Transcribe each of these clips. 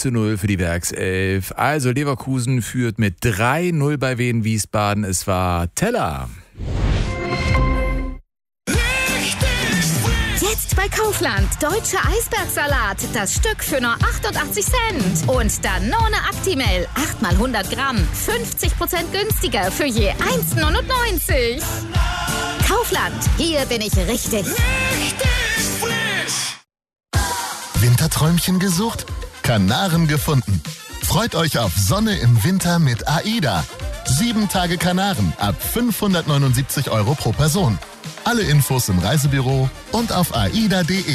11:0 für die Werkself. Also Leverkusen führt mit 3:0 bei Wien Wiesbaden. Es war Teller. Jetzt bei Kaufland. Deutscher Eisbergsalat. Das Stück für nur 88 Cent. Und Danone Actimel. 8 mal 100 Gramm. 50% günstiger für je 1,99. Kaufland. Hier bin ich richtig. Winterträumchen gesucht? Kanaren gefunden. Freut euch auf Sonne im Winter mit AIDA. 7 Tage Kanaren ab 579 € pro Person. Alle Infos im Reisebüro und auf aida.de.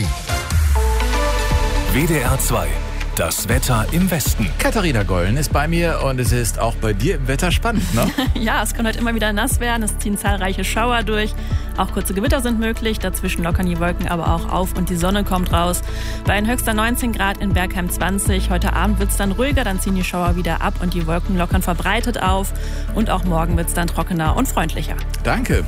WDR 2. Das Wetter im Westen. Katharina Gollen ist bei mir und es ist auch bei dir im Wetter spannend, ne? Ja, es kann heute immer wieder nass werden. Es ziehen zahlreiche Schauer durch. Auch kurze Gewitter sind möglich. Dazwischen lockern die Wolken aber auch auf und die Sonne kommt raus. Bei ein höchster 19 Grad in Bergheim 20. Heute Abend wird es dann ruhiger, dann ziehen die Schauer wieder ab und die Wolken lockern verbreitet auf. Und auch morgen wird es dann trockener und freundlicher. Danke.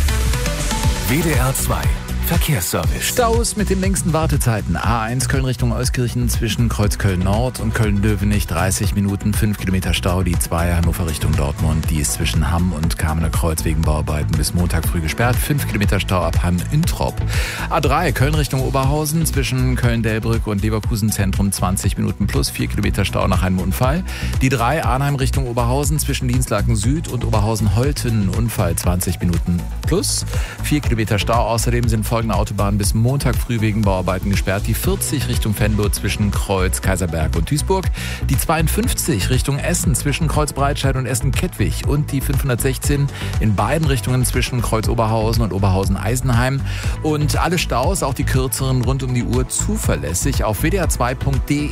WDR 2. Verkehrsservice. Staus mit den längsten Wartezeiten. A1 Köln Richtung Euskirchen zwischen Kreuzköln Nord und Köln-Löwenich 30 Minuten, 5 Kilometer Stau. Die 2 Hannover Richtung Dortmund, die ist zwischen Hamm und Kamener Kreuz wegen Bauarbeiten bis Montag früh gesperrt. 5 Kilometer Stau ab Hamm-Introp. A3 Köln Richtung Oberhausen zwischen Köln-Delbrück und Leverkusen Zentrum 20 Minuten plus 4 Kilometer Stau nach einem Unfall. Die 3 Arnheim Richtung Oberhausen zwischen Dienstlaken Süd und Oberhausen-Holten Unfall 20 Minuten plus 4 Kilometer Stau. Außerdem sind folgende Autobahnen bis Montag früh wegen Bauarbeiten gesperrt. Die 40 Richtung Venlo zwischen Kreuz, Kaiserberg und Duisburg. Die 52 Richtung Essen zwischen Kreuz Breitscheid und Essen-Kettwig. Und die 516 in beiden Richtungen zwischen Kreuz Oberhausen und Oberhausen-Eisenheim. Und alle Staus, auch die kürzeren, rund um die Uhr zuverlässig auf wdr2.de.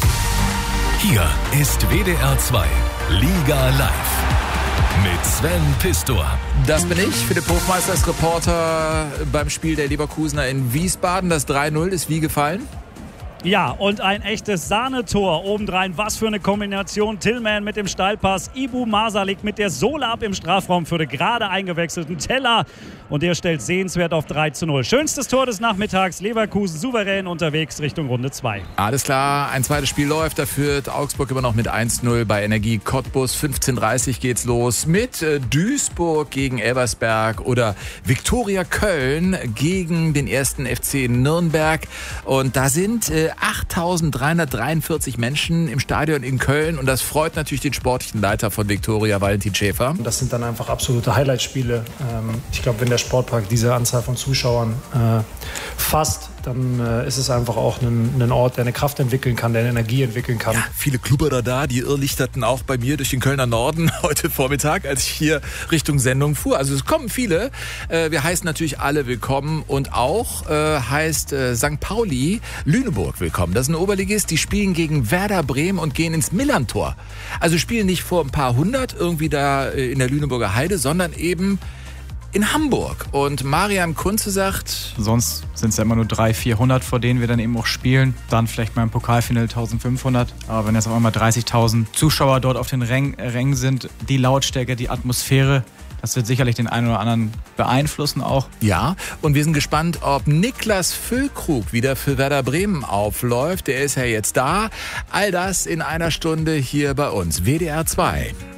Hier ist WDR 2. Liga Live. Mit Sven Pistor. Das bin ich, Philipp Hofmeister ist Reporter beim Spiel der Leverkusener in Wiesbaden. Das 3:0 ist wie gefallen? Ja, und ein echtes Sahnetor obendrein. Was für eine Kombination. Tillman mit dem Steilpass. Ibu Masalik mit der Sohle ab im Strafraum für den gerade eingewechselten Teller. Und der stellt sehenswert auf 3:0. Schönstes Tor des Nachmittags. Leverkusen souverän unterwegs Richtung Runde 2. Alles klar, ein zweites Spiel läuft. Da führt Augsburg immer noch mit 1:0 bei Energie Cottbus. 15:30 geht's los mit Duisburg gegen Elversberg oder Viktoria Köln gegen den 1. FC Nürnberg. Und da sind 8.343 Menschen im Stadion in Köln und das freut natürlich den sportlichen Leiter von Viktoria, Valentin Schäfer. Das sind dann einfach absolute Highlight-Spiele. Ich glaube, wenn der Sportpark diese Anzahl von Zuschauern fasst, dann ist es einfach auch ein Ort, der eine Kraft entwickeln kann, der eine Energie entwickeln kann. Ja, viele Klubberer da, die irrlichterten auch bei mir durch den Kölner Norden heute Vormittag, als ich hier Richtung Sendung fuhr. Also es kommen viele. Wir heißen natürlich alle willkommen und auch heißt St. Pauli Lüneburg willkommen. Das ist ein Oberligist, die spielen gegen Werder Bremen und gehen ins Millantor. Also spielen nicht vor ein paar hundert irgendwie da in der Lüneburger Heide, sondern eben in Hamburg. Und Marian Kunze sagt... Sonst sind es ja immer nur 300-400, vor denen wir dann eben auch spielen. Dann vielleicht mal im Pokalfinale 1500. Aber wenn jetzt auf einmal 30.000 Zuschauer dort auf den Rängen sind, die Lautstärke, die Atmosphäre, das wird sicherlich den einen oder anderen beeinflussen auch. Ja, und wir sind gespannt, ob Niklas Füllkrug wieder für Werder Bremen aufläuft. Der ist ja jetzt da. All das in einer Stunde hier bei uns. WDR 2.